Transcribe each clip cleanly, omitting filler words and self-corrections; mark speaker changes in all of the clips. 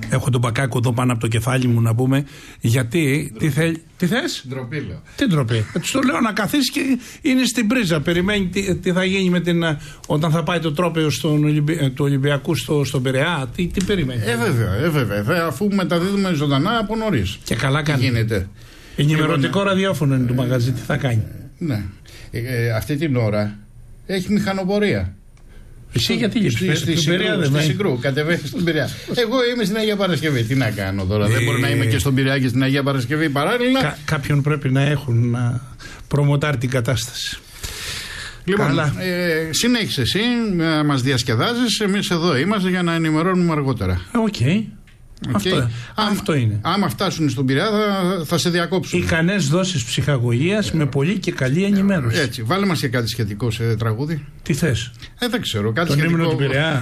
Speaker 1: Έχω τον Μπακάκο εδώ πάνω από το κεφάλι μου να πούμε. Γιατί, τι θες?
Speaker 2: Ντροπή λέω.
Speaker 1: Τι ντροπή? Του το λέω να καθίσει και είναι στην πρίζα. Περιμένει τι θα γίνει όταν θα πάει το τρόπαιο του Ολυμπιακού στον Πειραιά. Τι περιμένει?
Speaker 2: Βέβαια. Αφού μεταδίδουμε ζωντανά από νωρίς.
Speaker 1: Και καλά κάνει.
Speaker 2: Τι γίνεται?
Speaker 1: Ενημερωτικό ραδιόφωνο είναι το μαγαζί. Τι θα κάνει?
Speaker 2: Ναι. Αυτή την ώρα έχει μηχανοπορία.
Speaker 1: Εσύ γιατί λείπεις?
Speaker 2: Στη Συγκρού, κατεβαίνει στον Πειραιά. Εγώ είμαι στην Αγία Παρασκευή. Τι να κάνω τώρα? Δεν μπορεί να είμαι και στον Πειραιά και στην Αγία Παρασκευή παράλληλα.
Speaker 1: Κάποιον πρέπει να έχουν να προμοτάρει την κατάσταση.
Speaker 2: Λοιπόν, συνέχισε εσύ, μας διασκεδάζεις. Εμείς εδώ είμαστε για να ενημερώνουμε αργότερα.
Speaker 1: Okay. Αυτό είναι.
Speaker 2: Άμα φτάσουν στον Πειραιά θα σε διακόψουν.
Speaker 1: Ικανές δόσεις ψυχαγωγίας με πολύ και καλή ενημέρωση.
Speaker 2: Έτσι, βάλε μας και κάτι σχετικό σε τραγούδι.
Speaker 1: Τι θες?
Speaker 2: Δεν ξέρω, κάτι
Speaker 1: τον
Speaker 2: σχετικό.
Speaker 1: Ύμνο του Πειραιά.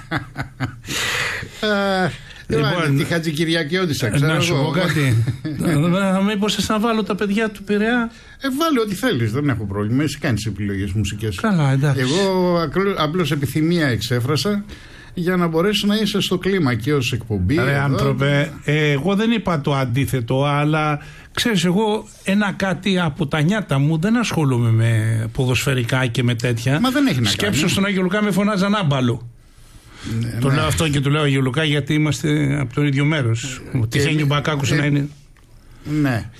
Speaker 2: Λοιπόν, τη Χατζικυριακιώτισσα, ξέρω.
Speaker 1: Να σου πω κάτι. Μήπως θες να βάλω τα παιδιά του Πειραιά?
Speaker 2: Βάλε ό,τι θέλεις, δεν έχω πρόβλημα. Εσύ κάνεις επιλογές μουσικές.
Speaker 1: Καλά, εντάξει.
Speaker 2: Εγώ απλώς επιθυμία εξέφρασα για να μπορέσει να είσαι στο κλίμα και ως εκπομπή.
Speaker 1: Ρε άνθρωπε, εγώ δεν είπα το αντίθετο, αλλά ξέρεις, εγώ ένα κάτι από τα νιάτα μου δεν ασχολούμαι με ποδοσφαιρικά και με τέτοια.
Speaker 2: Μα δεν έχει να
Speaker 1: Σκέψου
Speaker 2: κάνει.
Speaker 1: στον Άγιο Λουκά με φωνάζαν άμπαλο. Το λέω αυτό και του λέω Άγιο Λουκά γιατί είμαστε από το ίδιο μέρος. Τυχαίνει ο Μπακάκος να είναι.
Speaker 2: Ναι.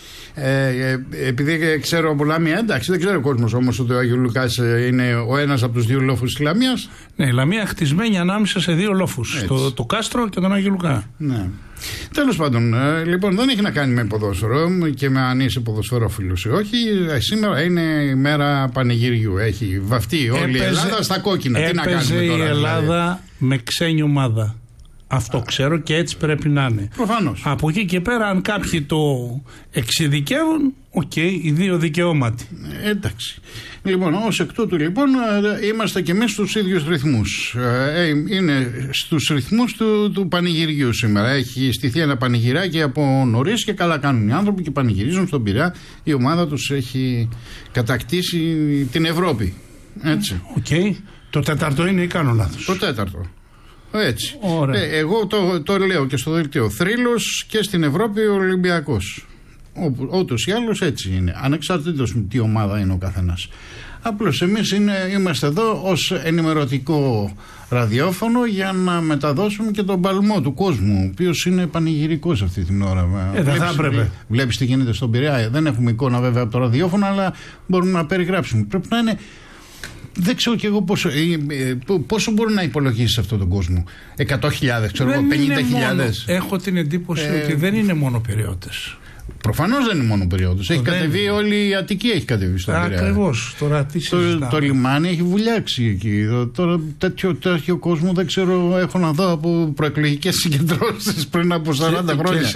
Speaker 2: Επειδή ξέρω από Λαμία, εντάξει, δεν ξέρω ο κόσμος όμως ότι ο Άγιο Λουκάς είναι ο ένας από τους δύο λόφους της Λαμίας.
Speaker 1: Ναι, η Λαμία χτισμένη ανάμεσα σε δύο λόφους. Το Κάστρο και τον Άγιο Λουκά.
Speaker 2: Ναι. Τέλος πάντων, λοιπόν, δεν έχει να κάνει με ποδόσφαιρο και με αν είσαι ποδοσφαιρόφιλος ή όχι. Σήμερα είναι η μέρα πανηγυριού. Έχει βαφτεί όλη η Ελλάδα στα κόκκινα. Τι να κάνουμε τώρα?
Speaker 1: Η Ελλάδα με ξένη ομάδα. Αυτό ξέρω και έτσι πρέπει να είναι.
Speaker 2: Προφανώς.
Speaker 1: Από εκεί και πέρα, αν κάποιοι το εξειδικεύουν, οι δύο δικαιώματι.
Speaker 2: Εντάξει. Λοιπόν, ως εκ τούτου, λοιπόν, είμαστε και εμείς στους ίδιους ρυθμούς. Είναι στους ρυθμούς του πανηγυριού σήμερα. Έχει στηθεί ένα πανηγυράκι από νωρίς και καλά κάνουν οι άνθρωποι και πανηγυρίζουν στον Πειραιά. Η ομάδα τους έχει κατακτήσει την Ευρώπη. Έτσι.
Speaker 1: Το τέταρτο είναι ή κάνω λάθος?
Speaker 2: Το τέταρτο. Έτσι. Εγώ το λέω και στο δελτίο. Θρύλος και στην Ευρώπη ο Ολυμπιακός. Ούτως ή άλλως έτσι είναι. Ανεξαρτήτως τι ομάδα είναι ο καθένας. Απλώς εμείς είμαστε εδώ ως ενημερωτικό ραδιόφωνο για να μεταδώσουμε και τον παλμό του κόσμου, ο οποίος είναι πανηγυρικός αυτή την ώρα.
Speaker 1: Δεν θα έπρεπε.
Speaker 2: Βλέπεις τι γίνεται στον Πειραιά. Δεν έχουμε εικόνα βέβαια από το ραδιόφωνο, αλλά μπορούμε να περιγράψουμε. Πρέπει να είναι. Δεν ξέρω κι εγώ πόσο μπορεί να υπολογίσει αυτόν τον κόσμο. 100.000, ξέρω εγώ, 50.000.
Speaker 1: Έχω την εντύπωση ότι δεν είναι μόνο Πειραιώτες.
Speaker 2: Προφανώς δεν είναι μόνο Πειραιώτες. Έχει κατεβεί όλη η Αττική, έχει κατεβεί στον Πειραιά.
Speaker 1: Ακριβώς. Τώρα τι συζητάμε.
Speaker 2: Το λιμάνι έχει βουλιάξει εκεί. Τώρα τέτοιο κόσμο δεν ξέρω, έχω να δω από προεκλογικές συγκεντρώσεις πριν από 40 χρόνια.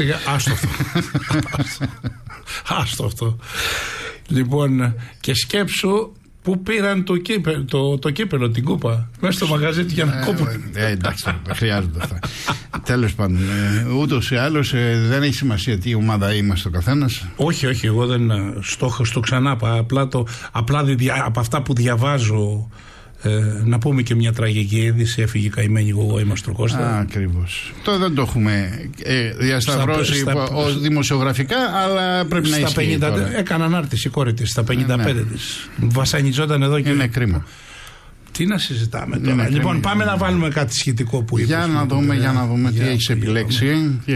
Speaker 1: Άστο αυτό. Λοιπόν, και σκέψου που πήραν το κύπελο, την κούπα, μέσα στο μαγαζί για να κόβουν.
Speaker 2: Εντάξει, δεν χρειάζονται αυτά. Τέλος πάντων, ούτως ή άλλως δεν έχει σημασία τι ομάδα είμαστε ο καθένας.
Speaker 1: Όχι, εγώ δεν στόχο στο ξανά. Απλά από αυτά που διαβάζω, να πούμε και μια τραγική είδηση. Έφυγε καημένη εγώ Μαστροκώστα.
Speaker 2: Ακριβώς. Τώρα δεν το έχουμε διασταυρώσει ως δημοσιογραφικά, αλλά πρέπει να ισχύει.
Speaker 1: Έκανα ανάρτηση η κόρη της στα 55 της. Βασανιζόταν εδώ και.
Speaker 2: Είναι κρίμα.
Speaker 1: Τι να συζητάμε τώρα. Λοιπόν, πάμε να βάλουμε κάτι σχετικό που είπες.
Speaker 2: Για να δούμε τι έχεις επιλέξει.